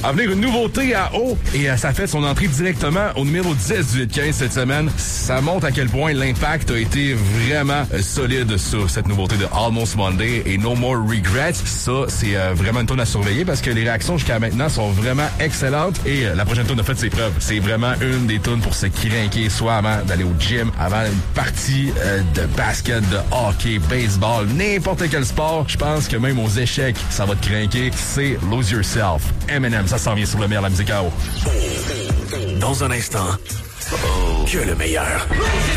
à venir une nouveauté à eau et ça fait son entrée directement au numéro 10 du 15 cette semaine. Ça montre à quel point l'impact a été vraiment solide sur cette nouveauté de Almost Monday et No More Regrets. Ça, c'est vraiment une tune à surveiller parce que les réactions jusqu'à maintenant sont vraiment excellentes et la prochaine tune a fait ses preuves. C'est vraiment une des tunes pour se crinquer, soit avant d'aller au gym, avant une partie de basket, de hockey, baseball, n'importe quel sport. Je pense que même aux échecs, ça va te crinquer. C'est Lose Yourself. Eminem, ça s'en vient sur le meilleur de la musique à eau. Dans un instant, que le meilleur.